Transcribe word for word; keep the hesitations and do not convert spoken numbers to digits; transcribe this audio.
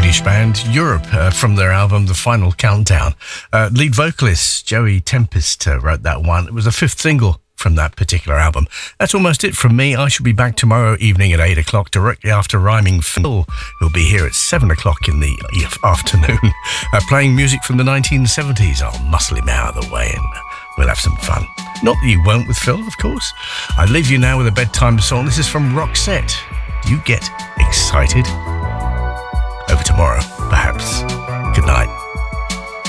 Swedish band Europe uh, from their album The Final Countdown. Uh, lead vocalist Joey Tempest uh, wrote that one. It was the fifth single from that particular album. That's almost it from me. I shall be back tomorrow evening at eight o'clock, directly after Rhyming Phil. He'll be here at seven o'clock in the afternoon, uh, playing music from the nineteen seventies. I'll muscle him out of the way and we'll have some fun. Not that you won't with Phil, of course. I leave you now with a bedtime song. This is from Roxette. Do you get excited? Over tomorrow.